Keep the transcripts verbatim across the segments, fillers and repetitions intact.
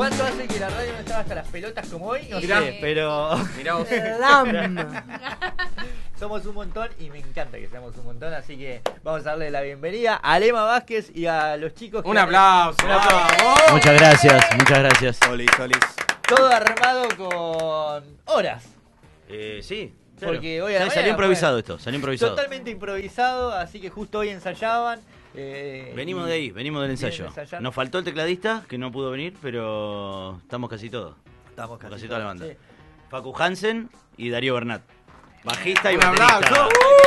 ¿Cuánto hace que la radio no estaba hasta las pelotas como hoy? No Mirá, sé, pero mirá vos. somos un montón y me encanta que seamos un montón, así que vamos a darle la bienvenida a Lema Vázquez y a los chicos. Que Un aplauso. Un aplauso. Muchas gracias, muchas gracias. Solis, Solis. Todo armado con horas. Eh, sí, claro. Porque hoy a la Sí, mañana salió improvisado fue esto, salió improvisado. Totalmente improvisado, así que justo hoy ensayaban. Eh, Venimos y- de ahí, venimos del ensayo. vienen ensayando. Nos faltó el tecladista, que no pudo venir, pero estamos casi todos. Estamos casi, Casi toda la todos, banda. sí. Facu Hansen y Darío Bernat. Bajista y Un baterista. aplauso.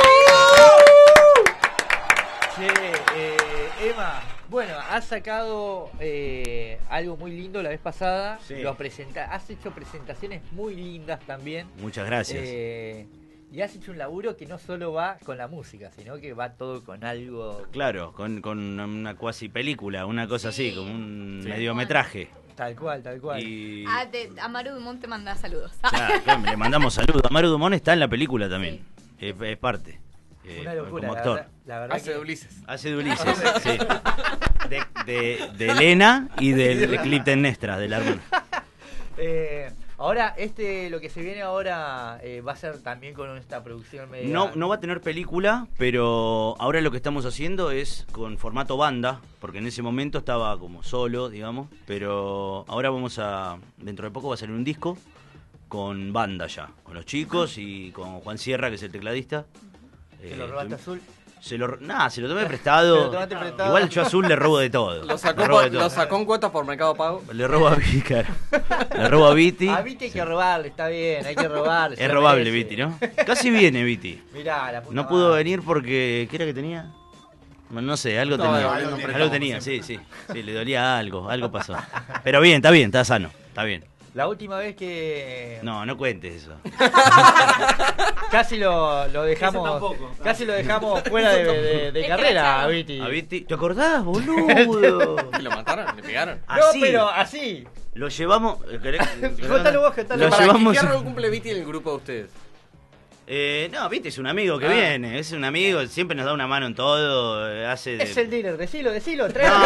Che, eh, Emma, bueno, has sacado eh, algo muy lindo la vez pasada. Sí. Lo presenta, has hecho presentaciones muy lindas también. Muchas gracias. Eh, y has hecho un laburo que no solo va con la música, sino que va todo con algo. Claro, con, con una cuasi película, una cosa Sí. así, como un Sí. mediometraje. Tal cual, tal cual. Y Ah, te, a Maru Dumont te manda saludos. claro, claro, le mandamos saludos. Maru Dumont está en la película también. Es, es parte. Eh, Una locura, como la actor. verdad, la verdad Hace que- de Ulises. Hace de Ulises, sí. De, de, de Elena y del Clitemnestra, de la hermana. Eh, ahora, este, lo que se viene ahora eh, va a ser también con esta producción media. No, no va a tener película, pero ahora lo que estamos haciendo es con formato banda, porque en ese momento estaba como solo, digamos, pero ahora vamos a, dentro de poco va a salir un disco con banda ya, con los chicos y con Juan Sierra, que es el tecladista. ¿Te Eh, lo robaste estoy- Azul? Se lo, nah, se lo tomé Se prestado. lo tomaste prestado. Igual yo a Azul le robo de todo. Lo sacó, Le robo por- de todo. lo sacó en cuotas por Mercado Pago. Le robo a Viti, claro. Le robo a Viti. A Viti hay que robarle, está bien, hay que robarle. Es robable Viti, ¿no? Casi viene Viti. Mirá, la puta No pudo madre. venir porque... ¿Qué era que tenía? Bueno, no sé, algo No, tenía. no, Algo, no, no, no, tenía, sí, sí. Sí, le dolía algo, algo pasó. Pero bien, está bien, está sano, está bien. La última vez que No, no cuentes eso. casi lo, lo dejamos casi lo dejamos fuera de, de- de carrera a Viti. A Viti... ¿Te acordás, boludo? ¿Y lo mataron? ¿Le pegaron? No, Así. pero así. Lo llevamos... ¿querés- Contalo vos, contalo Lo vos. Para, llevamos... ¿qué rol cumple Viti en el grupo de ustedes? Eh, no, Viti es un amigo que Ah. viene, es un amigo, siempre nos da una mano en todo, eh, hace... de- Es el dealer, decilo, decilo, No, tráelo.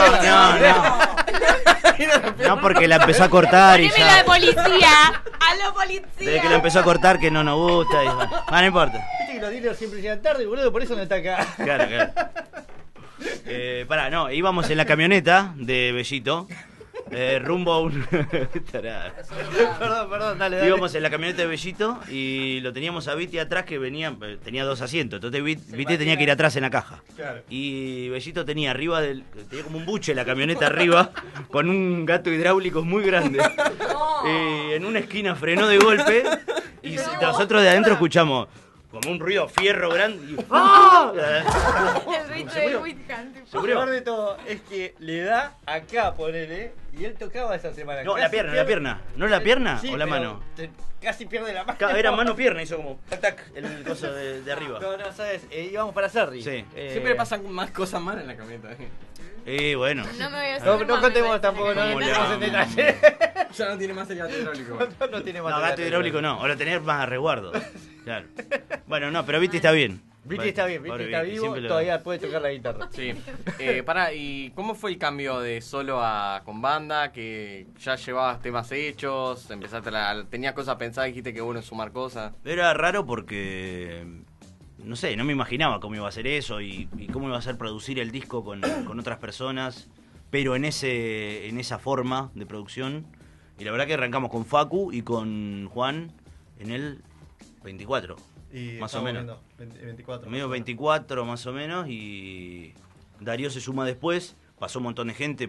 no, no. No, porque la empezó a cortar y Poneme la de ya... policía. A la policía. Desde que la empezó a cortar que no nos gusta y... Ah, no importa. Viste que los dealers siempre llegan tarde, boludo, por eso no está acá. Claro, claro. Eh, pará, no, íbamos en la camioneta de Bellito, eh, rumbo a un... Tarada. Perdón, perdón, dale, dale. Íbamos en la camioneta de Bellito y lo teníamos a Viti atrás, que venía, eh, tenía dos asientos, entonces Viti, Viti tenía que ir atrás en la caja. Claro. Y Bellito tenía arriba del... tenía como un buche la camioneta arriba, con un gato hidráulico muy grande. Y en una esquina frenó de golpe y nosotros de adentro escuchamos como un ruido fierro grande y... ¡Ah! El rito de Whitcomb. tipo. Lo peor de todo es que le da acá, ponele, y él tocaba esa semana. No, Casi la pierna, la pierde- pierna. ¿No la pierna Sí, o la pero mano? te- casi pierde la mano. Ca- Era mano-pierna, hizo como tac tac el coso de, de arriba. No, no, sabes, eh, íbamos para Cerri. Sí. Eh, Siempre pasan más cosas malas en la camioneta. Y bueno. No me voy a hacer No, más, no me contemos voy a tampoco, no hacer ¿Cómo entremos le en vamos? detalle. Ya no tiene más el gato hidráulico. No, no tiene más No, gato hidráulico no, ahora tener más a resguardo. Claro. Bueno, no, pero Viti está bien. Viti está bien, Viti Pobre está Viti, vivo, siempre lo- todavía puede tocar la guitarra. Sí. Eh, pará, ¿y cómo fue el cambio de solo a con banda? Que ya llevabas temas hechos, empezaste a... Tenías cosas pensadas, dijiste que bueno sumar cosas. Era raro porque, no sé, no me imaginaba cómo iba a ser eso y, y cómo iba a ser producir el disco con, con otras personas, pero en ese en esa forma de producción. Y la verdad que arrancamos con Facu y con Juan en el veinticuatro. Y Más o estamos menos. viendo, veinte, veinticuatro. Medio veinticuatro más o menos y Darío se suma después, pasó un montón de gente,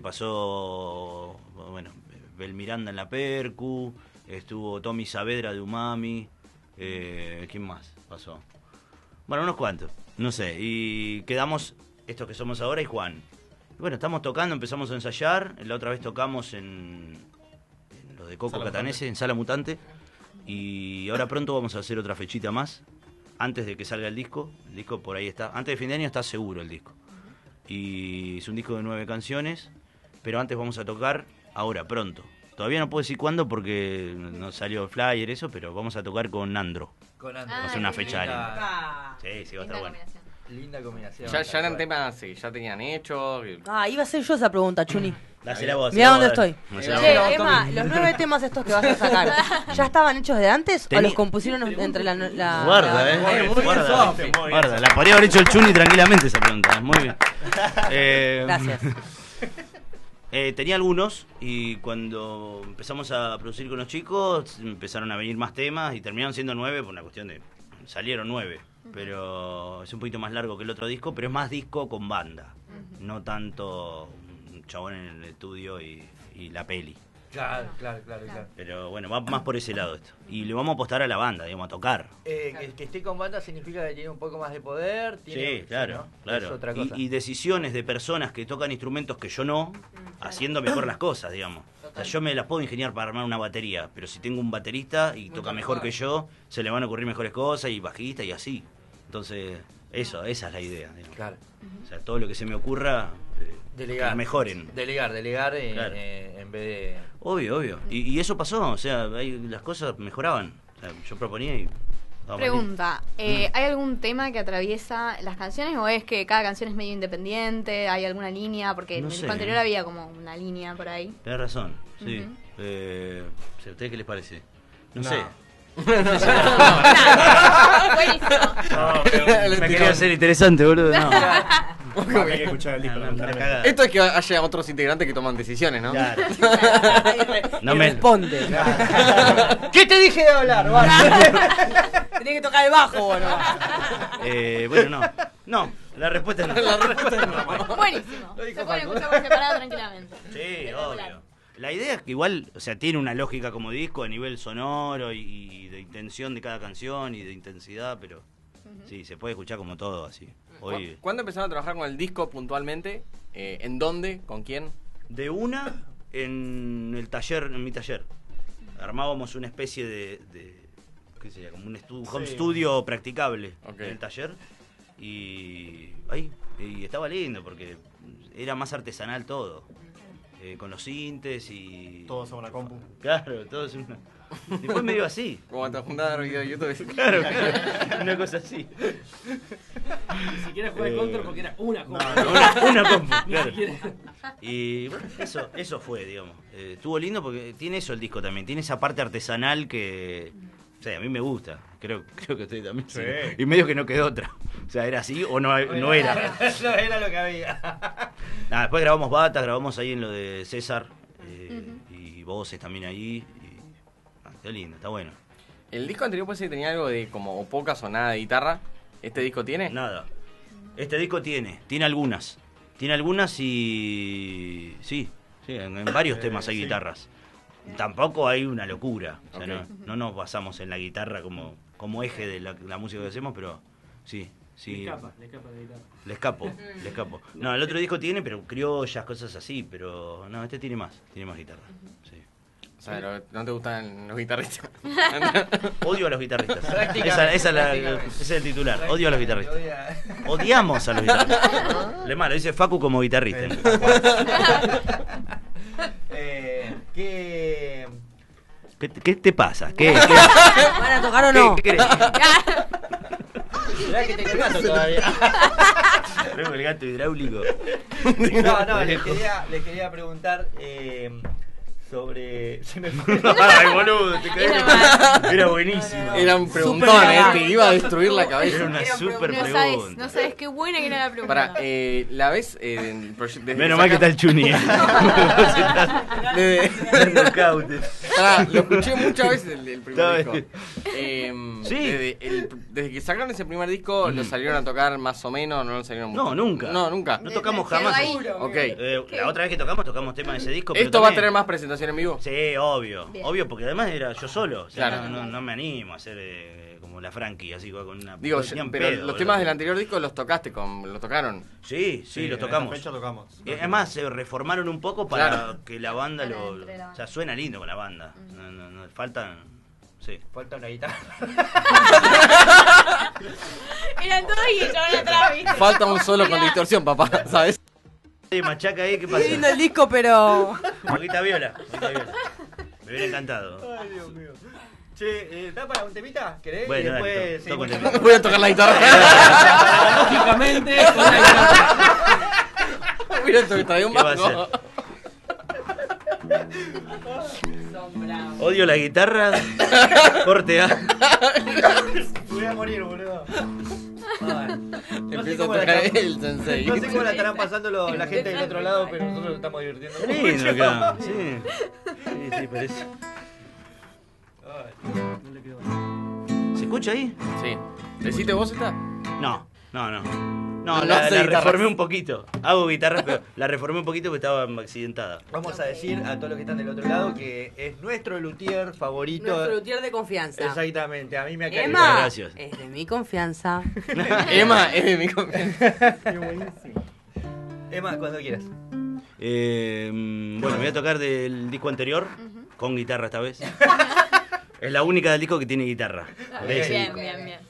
pasó, bueno, Bel Miranda en la percu, estuvo Tommy Saavedra de Umami, eh, ¿quién más pasó? Bueno, unos cuantos, no sé, y quedamos estos que somos ahora y Juan. Y bueno, estamos tocando, empezamos a ensayar, la otra vez tocamos en, en lo de Coco Sala Catanese, en Sala Mutante, y ahora pronto vamos a hacer otra fechita más, antes de que salga el disco. El disco por ahí está, antes de fin de año está seguro el disco. Y es un disco de nueve canciones, pero antes vamos a tocar ahora, pronto. Todavía no puedo decir cuándo porque no salió el flyer, eso, pero vamos a tocar con Nandro. Con Andrés. Ah, Va a ser una qué fecha lindo. linda. Ah, Sí, sí, va a linda estar bueno. combinación. Linda combinación. Ya, tal ya eran cual. temas que ya tenían hechos. Ah, iba a ser yo esa pregunta, Chuni. Dásela vos. Mirá dásela dónde vos, estoy. dásela vos. Che, Emma, los nueve temas estos que vas a sacar, ¿ya estaban hechos de antes Tenía- o los compusieron entre la... la Guarda, la- eh. Muy bien, Guarda, Sofi. eh. Guarda. La podría haber hecho el Chuni tranquilamente esa pregunta. Muy bien. Eh, Gracias. Eh, tenía algunos y cuando empezamos a producir con los chicos empezaron a venir más temas y terminaron siendo nueve por una cuestión de... Salieron nueve, pero es un poquito más largo que el otro disco, pero es más disco con banda, no tanto un chabón en el estudio y, y la peli. Claro, claro, claro, claro. Pero bueno, va más por ese lado esto. Y le vamos a apostar a la banda, digamos, a tocar. Eh, que, que esté con banda significa que tiene un poco más de poder. Tiene, Sí, claro, ¿no? claro. Es otra cosa. Y, y decisiones de personas que tocan instrumentos que yo no, haciendo mejor las cosas, digamos. O sea, yo me las puedo ingeniar para armar una batería, pero si tengo un baterista y toca mejor que yo, se le van a ocurrir mejores cosas y bajista y así. Entonces, eso, esa es la idea, digamos. Claro. O sea, todo lo que se me ocurra, eh, Delegar. que mejoren. Delegar, delegar eh, Claro. eh, en vez de... Obvio, obvio. Y, y eso pasó, o sea, ahí las cosas mejoraban. O sea, yo proponía y... daba mal. Pregunta, eh, ¿hay algún tema que atraviesa las canciones o es que cada canción es medio independiente? ¿Hay alguna línea? Porque en No el sé. disco anterior había como una línea por ahí. Tenés razón, sí. Ujú. eh, o sea, ¿a ustedes qué les parece? No, No. sé. Buenísimo. No, pero Me quería hacer interesante, boludo. No. hay que escuchar el disco. Una- una lamentablemente. cagada. Esto es que haya otros integrantes que toman decisiones, ¿no? Claro. No y me- responde. ¿Qué te dije de hablar? Vale. Tenía que tocar el bajo, bueno. Eh, bueno, no. No, la respuesta es no. La respuesta es no. Buenísimo. Lo dijo Se pueden Facu. escuchar por separado tranquilamente. Sí, Espectacular. obvio. La idea es que igual, o sea, tiene una lógica como disco a nivel sonoro y, y de intención de cada canción y de intensidad, pero sí, se puede escuchar como todo así. Hoy, ¿Cu- ¿Cuándo empezaron a trabajar con el disco puntualmente? Eh, ¿En dónde? ¿Con quién? de una en el taller, en mi taller. Armábamos una especie de, de ¿qué sería? Como un estu- home Sí. studio practicable Ok. en el taller. Y ahí, y estaba lindo porque era más artesanal todo. Eh, con los sintes y... Todos a una compu. Claro, todo es una... Después medio así. Como te juntás a ver videos de YouTube. Claro, claro, una cosa así. Ni siquiera juega Eh, Control porque era una compu. Una, una compu, Ni claro. siquiera- Y bueno, eso, eso fue, digamos. Eh, estuvo lindo porque tiene eso el disco también. Tiene esa parte artesanal que... O sea, a mí me gusta. Creo, creo que a usted también. Sí. Y medio que no quedó otra. O sea, era así o no, no era. No era lo que había. Nada, después grabamos batas, grabamos ahí en lo de César. eh, Y voces también ahí. Y, ah, está lindo, está bueno. ¿El disco anterior puede ser que tenía algo de como o pocas o nada de guitarra? ¿Este disco tiene? Nada. Este disco tiene, tiene algunas. Tiene algunas y... Sí, sí, en, en varios Eh, temas hay sí. guitarras. Tampoco hay una locura. O sea, Ok. no, no nos basamos en la guitarra como, como eje de la, la música que hacemos, pero sí, sí. Le escapa, le escapa de guitarra. Le escapo, le escapo. No, el otro disco tiene, pero criollas, cosas así, pero no, este tiene más, tiene más guitarra. Sí. O sea, lo- ¿no te gustan los guitarristas? Odio a los guitarristas. Prácticamente, Esa, esa es la- prácticamente. ese es el titular. Odio a los guitarristas. Odia- Odiamos a los guitarristas. Le malo, dice Facu como guitarrista. Eh, ¿Qué...? ¿Qué, qué te pasa? ¿Qué, qué, ¿Van a tocar o no? qué, qué querés? ¿Será que te gato todavía? Traigo el gato hidráulico. No, no, les quería, les quería preguntar eh, sobre... Se me fue. Ay, boludo, te crees que era buenísimo. Era un preguntón, ¿eh? Te iba a destruir la Era cabeza. una super No sabes, pregunta. no sabes qué buena que era la pregunta. Para, eh, ¿la ves eh, en proye- desde Menos mal que está el Chuni. eh. Desde- Knockout. Pará, lo escuché muchas veces el, el primer Está disco. Eh, Sí. Desde, el- desde que sacaron ese primer disco, ¿lo salieron a tocar más o menos? ¿No lo salieron No, mucho? nunca. No, nunca. No tocamos Quedó jamás. ahí. Ok. Eh, la otra vez que tocamos, tocamos temas de ese disco. pero ¿Esto va a también- tener más presentación en vivo? Sí, obvio. Bien. Obvio, porque además era yo solo. O sea, Claro. no, no, no me animo a hacer eh, como la Frankie, así con una. Digo, ni en pero pedo, los boludo. temas del anterior disco los tocaste, con, los tocaron. Sí, sí, los en esta tocamos. fecha tocamos. Eh, Además, se reformaron un poco para Claro. que la banda Para lo. entre la banda. O sea, suena lindo con la banda. No, no, no, faltan. Sí. Falta una guitarra. Eran todos y estaban atrás, ¿viste? Falta un solo con Mirá. distorsión, papá, ¿sabes? Oye, machaca ahí, ¿qué Qué pasa? lindo el disco, pero... Poquita viola, poquita viola. Me hubiera encantado. Ay, Dios mío. Che, ¿está para un temita? ¿Querés? Bueno, y después dale, to- seguimos toco un charlando? Voy a tocar la guitarra. Lógicamente, con la guitarra. Mira, esto que traía un ¿Qué va a banco. Odio la guitarra. Corte A. Voy a morir, boludo. Ay. No sé Empieza a cómo la tocar estarán- el sensei. No sé cómo la estarán pasando lo- la gente del otro lado, pero nosotros nos estamos divirtiendo. Qué lindo acá. Sí. Sí, sí, parece. No le quedó. ¿Se escucha ahí? Sí. ¿Deciste vos esta? No, no, no. No, No, no la, hace la guitarras. reformé un poquito. Hago guitarras, pero la reformé un poquito porque estaba accidentada. Vamos a decir a todos los que están del otro lado que es nuestro luthier favorito. Nuestro luthier de confianza. Exactamente, a mí me acaricia. Muchas Emma, gracias. es de mi confianza. Emma es de mi confianza. Qué buenísimo. Emma, cuando quieras. Eh, mm, bueno, voy a tocar del disco anterior, con guitarra esta vez. Es la única del disco que tiene guitarra. de ese Bien, disco. bien, bien.